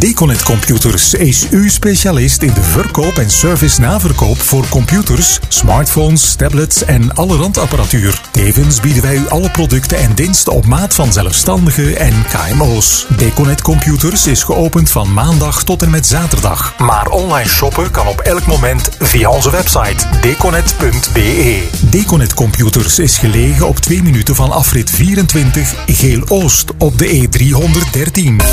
Deconet Computers is uw specialist in de verkoop en service naverkoop voor computers, smartphones, tablets en alle randapparatuur. Tevens bieden wij u alle producten en diensten op maat van zelfstandigen en KMO's. Deconet Computers is geopend van maandag tot en met zaterdag. Maar online shoppen kan op elk moment via onze website deconet.be. Deconet Computers is gelegen op 2 minuten van afrit 24 Geel-Oost op de E313.